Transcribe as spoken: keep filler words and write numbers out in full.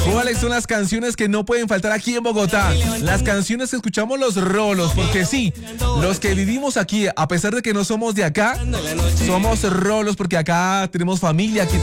¿Cuáles son las canciones que no pueden faltar aquí en Bogotá? Las canciones que escuchamos los rolos, porque sí, los que vivimos aquí, a pesar de que no somos de acá, somos rolos porque acá tenemos familia, aquí